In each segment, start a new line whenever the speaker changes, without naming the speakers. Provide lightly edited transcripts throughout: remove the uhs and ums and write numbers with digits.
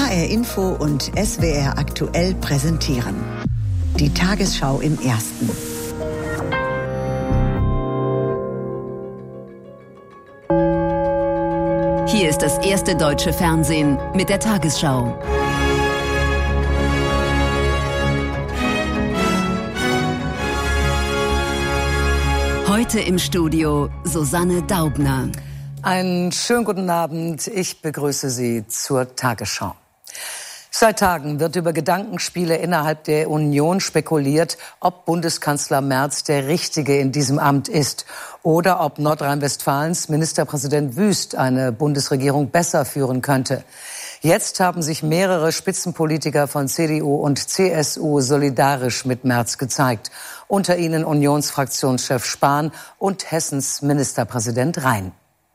HR Info und SWR aktuell präsentieren. Die Tagesschau im Ersten.
Hier ist das erste deutsche Fernsehen mit der Tagesschau. Heute im Studio Susanne Daubner.
Einen schönen guten Abend. Ich begrüße Sie zur Tagesschau. Seit Tagen wird über Gedankenspiele innerhalb der Union spekuliert, ob Bundeskanzler Merz der Richtige in diesem Amt ist oder ob Nordrhein-Westfalens Ministerpräsident Wüst eine Bundesregierung besser führen könnte. Jetzt haben sich mehrere Spitzenpolitiker von CDU und CSU solidarisch mit Merz gezeigt. Unter ihnen Unionsfraktionschef Spahn und Hessens Ministerpräsident Rhein.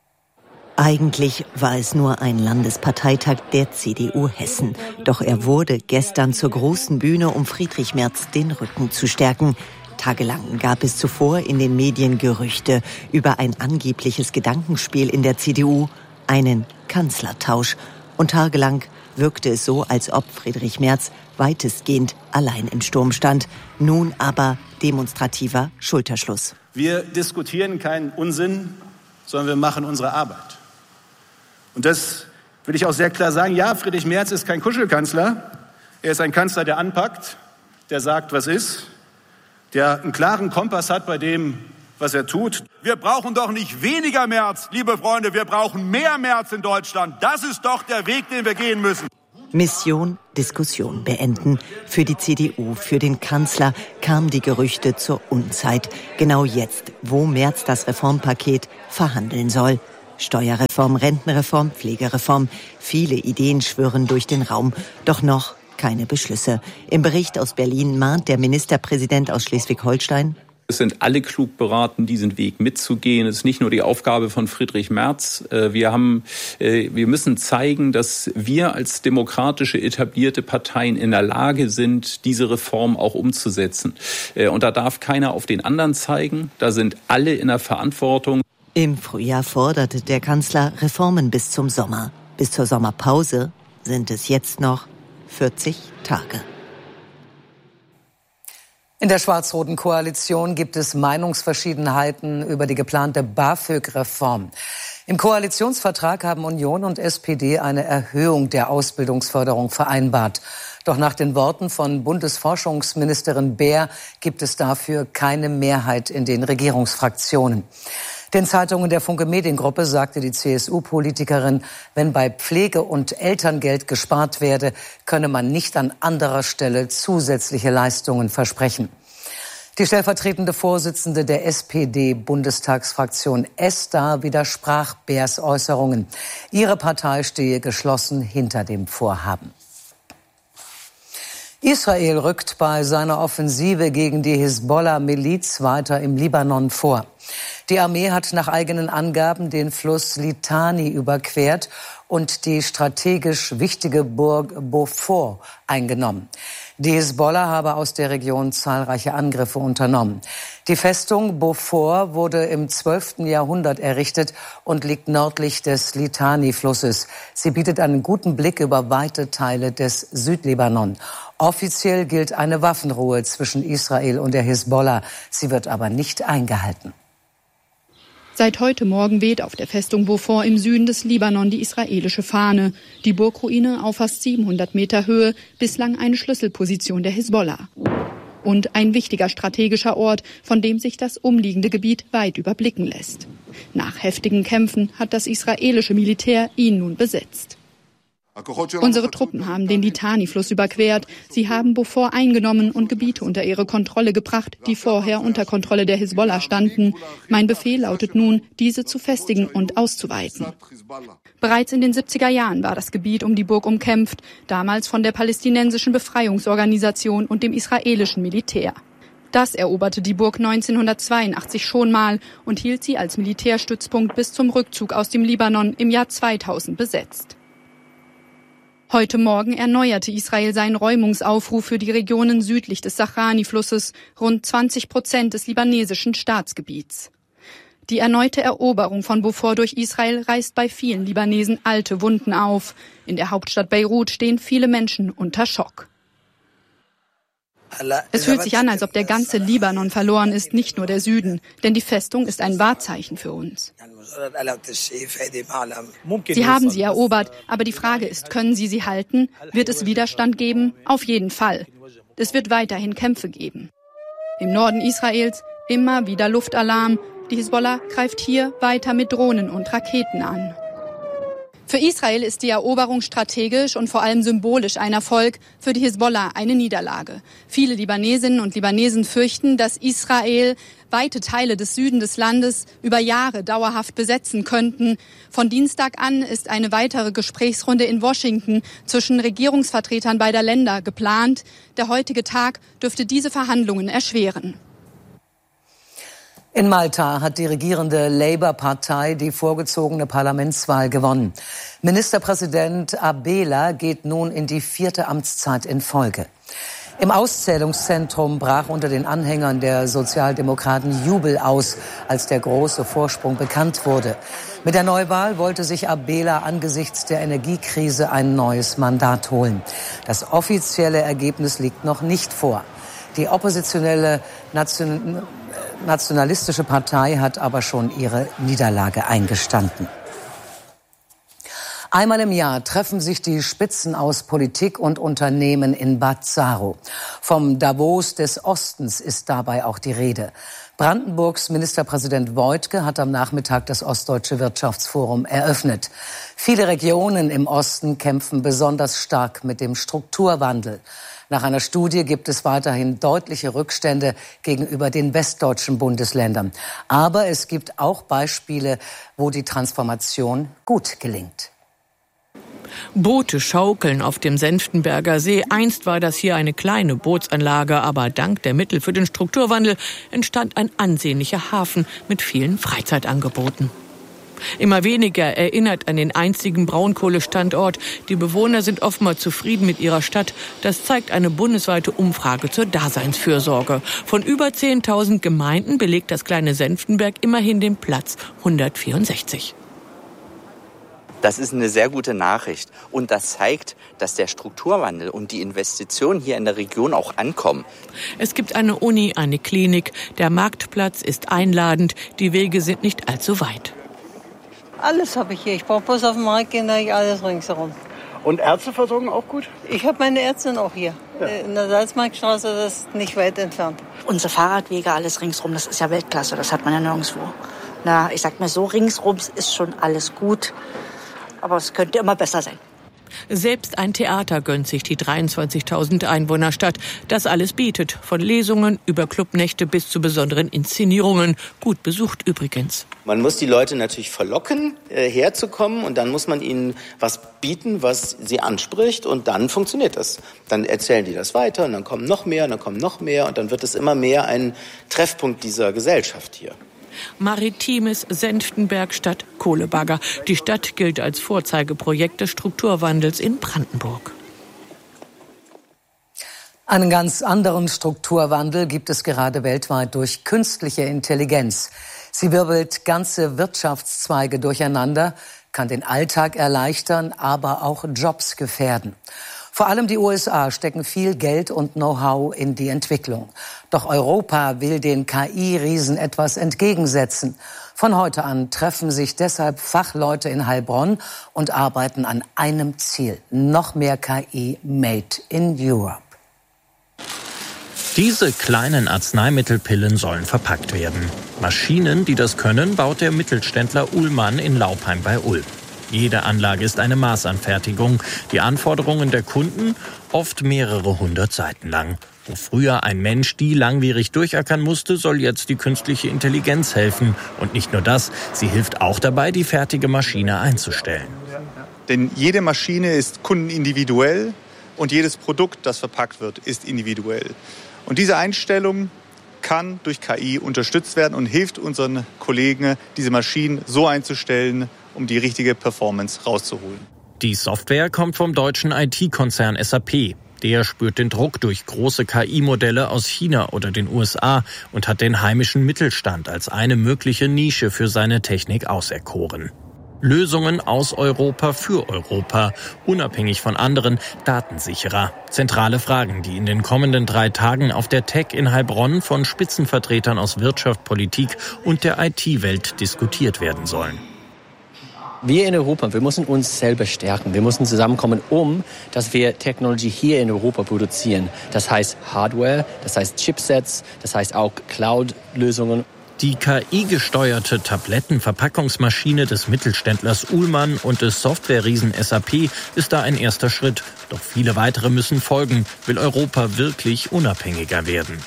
Eigentlich war es nur ein Landesparteitag der CDU Hessen. Doch er wurde gestern zur großen Bühne, um Friedrich Merz den Rücken zu stärken. Tagelang gab es zuvor in den Medien Gerüchte über ein angebliches Gedankenspiel in der CDU, einen Kanzlertausch. Und tagelang wirkte es so, als ob Friedrich Merz weitestgehend allein im Sturm stand. Nun aber demonstrativer Schulterschluss.
Wir diskutieren keinen Unsinn, sondern wir machen unsere Arbeit. Und das will ich auch sehr klar sagen. Ja, Friedrich Merz ist kein Kuschelkanzler. Er ist ein Kanzler, der anpackt, der sagt, was ist, der einen klaren Kompass hat bei dem, was er tut.
Wir brauchen doch nicht weniger Merz, liebe Freunde. Wir brauchen mehr Merz in Deutschland. Das ist doch der Weg, den wir gehen müssen.
Mission Diskussion beenden. Für die CDU, für den Kanzler kamen die Gerüchte zur Unzeit. Genau jetzt, wo Merz das Reformpaket verhandeln soll. Steuerreform, Rentenreform, Pflegereform. Viele Ideen schwirren durch den Raum. Doch noch keine Beschlüsse. Im Bericht aus Berlin mahnt der Ministerpräsident aus Schleswig-Holstein:
Es sind alle klug beraten, diesen Weg mitzugehen. Es ist nicht nur die Aufgabe von Friedrich Merz. Wir müssen zeigen, dass wir als demokratische etablierte Parteien in der Lage sind, diese Reform auch umzusetzen. Und da darf keiner auf den anderen zeigen. Da sind alle in der Verantwortung.
Im Frühjahr forderte der Kanzler Reformen bis zum Sommer. Bis zur Sommerpause sind es jetzt noch 40 Tage.
In der schwarz-roten Koalition gibt es Meinungsverschiedenheiten über die geplante BAföG-Reform. Im Koalitionsvertrag haben Union und SPD eine Erhöhung der Ausbildungsförderung vereinbart. Doch nach den Worten von Bundesforschungsministerin Baer gibt es dafür keine Mehrheit in den Regierungsfraktionen. Den Zeitungen der Funke Mediengruppe sagte die CSU-Politikerin, wenn bei Pflege- und Elterngeld gespart werde, könne man nicht an anderer Stelle zusätzliche Leistungen versprechen. Die stellvertretende Vorsitzende der SPD-Bundestagsfraktion Esther widersprach Baers Äußerungen. Ihre Partei stehe geschlossen hinter dem Vorhaben. Israel rückt bei seiner Offensive gegen die Hisbollah-Miliz weiter im Libanon vor. Die Armee hat nach eigenen Angaben den Fluss Litani überquert und die strategisch wichtige Burg Beaufort eingenommen. Die Hisbollah habe aus der Region zahlreiche Angriffe unternommen. Die Festung Beaufort wurde im 12. Jahrhundert errichtet und liegt nördlich des Litani-Flusses. Sie bietet einen guten Blick über weite Teile des Südlibanon. Offiziell gilt eine Waffenruhe zwischen Israel und der Hisbollah. Sie wird aber nicht eingehalten.
Seit heute Morgen weht auf der Festung Beaufort im Süden des Libanon die israelische Fahne. Die Burgruine auf fast 700 Meter Höhe, bislang eine Schlüsselposition der Hisbollah. Und ein wichtiger strategischer Ort, von dem sich das umliegende Gebiet weit überblicken lässt. Nach heftigen Kämpfen hat das israelische Militär ihn nun besetzt. Unsere Truppen haben den Litani-Fluss überquert. Sie haben Beaufort eingenommen und Gebiete unter ihre Kontrolle gebracht, die vorher unter Kontrolle der Hisbollah standen. Mein Befehl lautet nun, diese zu festigen und auszuweiten. Bereits in den 70er Jahren war das Gebiet um die Burg umkämpft, damals von der palästinensischen Befreiungsorganisation und dem israelischen Militär. Das eroberte die Burg 1982 schon mal und hielt sie als Militärstützpunkt bis zum Rückzug aus dem Libanon im Jahr 2000 besetzt. Heute Morgen erneuerte Israel seinen Räumungsaufruf für die Regionen südlich des Sahrani-Flusses, rund 20% des libanesischen Staatsgebiets. Die erneute Eroberung von Beaufort durch Israel reißt bei vielen Libanesen alte Wunden auf. In der Hauptstadt Beirut stehen viele Menschen unter Schock. Es fühlt sich an, als ob der ganze Libanon verloren ist, nicht nur der Süden. Denn die Festung ist ein Wahrzeichen für uns. Sie haben sie erobert, aber die Frage ist, können sie halten? Wird es Widerstand geben? Auf jeden Fall. Es wird weiterhin Kämpfe geben. Im Norden Israels immer wieder Luftalarm. Die Hisbollah greift hier weiter mit Drohnen und Raketen an. Für Israel ist die Eroberung strategisch und vor allem symbolisch ein Erfolg, für die Hisbollah eine Niederlage. Viele Libanesinnen und Libanesen fürchten, dass Israel weite Teile des Süden des Landes über Jahre dauerhaft besetzen könnten. Von Dienstag an ist eine weitere Gesprächsrunde in Washington zwischen Regierungsvertretern beider Länder geplant. Der heutige Tag dürfte diese Verhandlungen erschweren.
In Malta hat die regierende Labour-Partei die vorgezogene Parlamentswahl gewonnen. Ministerpräsident Abela geht nun in die 4. Amtszeit in Folge. Im Auszählungszentrum brach unter den Anhängern der Sozialdemokraten Jubel aus, als der große Vorsprung bekannt wurde. Mit der Neuwahl wollte sich Abela angesichts der Energiekrise ein neues Mandat holen. Das offizielle Ergebnis liegt noch nicht vor. Die oppositionelle nationalistische Partei hat aber schon ihre Niederlage eingestanden. Einmal im Jahr treffen sich die Spitzen aus Politik und Unternehmen in Bad Saro. Vom Davos des Ostens ist dabei auch die Rede. Brandenburgs Ministerpräsident Woidke hat am Nachmittag das Ostdeutsche Wirtschaftsforum eröffnet. Viele Regionen im Osten kämpfen besonders stark mit dem Strukturwandel. Nach einer Studie gibt es weiterhin deutliche Rückstände gegenüber den westdeutschen Bundesländern. Aber es gibt auch Beispiele, wo die Transformation gut gelingt.
Boote schaukeln auf dem Senftenberger See. Einst war das hier eine kleine Bootsanlage, aber dank der Mittel für den Strukturwandel entstand ein ansehnlicher Hafen mit vielen Freizeitangeboten. Immer weniger erinnert an den einstigen Braunkohlestandort. Die Bewohner sind oftmals zufrieden mit ihrer Stadt. Das zeigt eine bundesweite Umfrage zur Daseinsfürsorge. Von über 10.000 Gemeinden belegt das kleine Senftenberg immerhin den Platz 164.
Das ist eine sehr gute Nachricht und das zeigt, dass der Strukturwandel und die Investitionen hier in der Region auch ankommen.
Es gibt eine Uni, eine Klinik, der Marktplatz ist einladend, die Wege sind nicht allzu weit.
Alles habe ich hier. Ich brauche bloß auf den Markt gehen, da habe ich alles ringsherum.
Und Ärzteversorgung auch gut?
Ich habe meine Ärztin auch hier. Ja. In der Salzmarktstraße, das ist nicht weit entfernt.
Unsere Fahrradwege, alles ringsherum, das ist ja Weltklasse. Das hat man ja nirgendwo. Na, ich sag mal so, ringsherum ist schon alles gut. Aber es könnte immer besser sein.
Selbst ein Theater gönnt sich die 23.000 Einwohnerstadt. Das alles bietet, von Lesungen über Clubnächte bis zu besonderen Inszenierungen. Gut besucht übrigens.
Man muss die Leute natürlich verlocken, herzukommen und dann muss man ihnen was bieten, was sie anspricht und dann funktioniert das. Dann erzählen die das weiter und dann kommen noch mehr und dann kommen noch mehr und dann wird es immer mehr ein Treffpunkt dieser Gesellschaft hier.
Maritimes Senftenberg statt Kohlebagger. Die Stadt gilt als Vorzeigeprojekt des Strukturwandels in Brandenburg.
Einen ganz anderen Strukturwandel gibt es gerade weltweit durch künstliche Intelligenz. Sie wirbelt ganze Wirtschaftszweige durcheinander, kann den Alltag erleichtern, aber auch Jobs gefährden. Vor allem die USA stecken viel Geld und Know-how in die Entwicklung. Doch Europa will den KI-Riesen etwas entgegensetzen. Von heute an treffen sich deshalb Fachleute in Heilbronn und arbeiten an einem Ziel: noch mehr KI made in Europe.
Diese kleinen Arzneimittelpillen sollen verpackt werden. Maschinen, die das können, baut der Mittelständler Uhlmann in Laupheim bei Ulm. Jede Anlage ist eine Maßanfertigung. Die Anforderungen der Kunden oft mehrere hundert Seiten lang. Wo früher ein Mensch die langwierig durchackern musste, soll jetzt die künstliche Intelligenz helfen. Und nicht nur das, sie hilft auch dabei, die fertige Maschine einzustellen.
Denn jede Maschine ist kundenindividuell und jedes Produkt, das verpackt wird, ist individuell. Und diese Einstellung kann durch KI unterstützt werden und hilft unseren Kollegen, diese Maschinen so einzustellen, um die richtige Performance rauszuholen.
Die Software kommt vom deutschen IT-Konzern SAP. Der spürt den Druck durch große KI-Modelle aus China oder den USA und hat den heimischen Mittelstand als eine mögliche Nische für seine Technik auserkoren. Lösungen aus Europa für Europa, unabhängig von anderen, datensicherer. Zentrale Fragen, die in den kommenden 3 Tagen auf der Tech in Heilbronn von Spitzenvertretern aus Wirtschaft, Politik und der IT-Welt diskutiert werden sollen.
Wir in Europa, wir müssen uns selber stärken. Wir müssen zusammenkommen, dass wir Technologie hier in Europa produzieren. Das heißt Hardware, das heißt Chipsets, das heißt auch Cloud-Lösungen.
Die KI-gesteuerte Tablettenverpackungsmaschine des Mittelständlers Uhlmann und des Software-Riesen SAP ist da ein erster Schritt. Doch viele weitere müssen folgen, will Europa wirklich unabhängiger werden.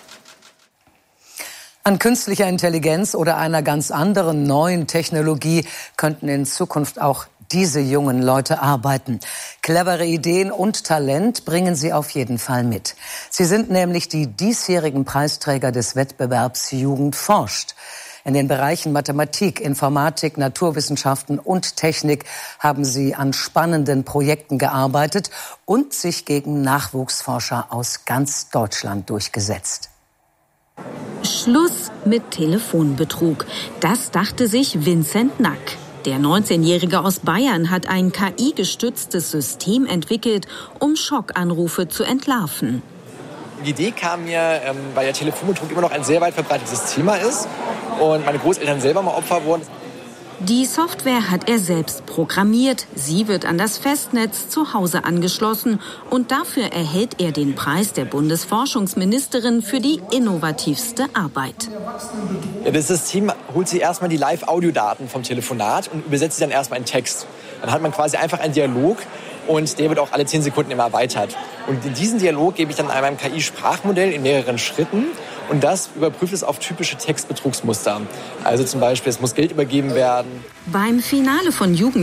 An künstlicher Intelligenz oder einer ganz anderen neuen Technologie könnten in Zukunft auch diese jungen Leute arbeiten. Clevere Ideen und Talent bringen sie auf jeden Fall mit. Sie sind nämlich die diesjährigen Preisträger des Wettbewerbs Jugend forscht. In den Bereichen Mathematik, Informatik, Naturwissenschaften und Technik haben sie an spannenden Projekten gearbeitet und sich gegen Nachwuchsforscher aus ganz Deutschland durchgesetzt.
Schluss mit Telefonbetrug. Das dachte sich Vincent Nack. Der 19-Jährige aus Bayern hat ein KI-gestütztes System entwickelt, um Schockanrufe zu entlarven.
Die Idee kam mir, weil der Telefonbetrug immer noch ein sehr weit verbreitetes Thema ist und meine Großeltern selber mal Opfer wurden.
Die Software hat er selbst programmiert. Sie wird an das Festnetz zu Hause angeschlossen. Und dafür erhält er den Preis der Bundesforschungsministerin für die innovativste Arbeit.
Ja, das System holt sich erstmal die Live-Audiodaten vom Telefonat und übersetzt sie dann erstmal in Text. Dann hat man quasi einfach einen Dialog und der wird auch alle 10 Sekunden immer erweitert. Und in diesen Dialog gebe ich dann einem KI-Sprachmodell in mehreren Schritten. Und das überprüft es auf typische Textbetrugsmuster. Also zum Beispiel, es muss Geld übergeben werden.
Beim Finale von Jugend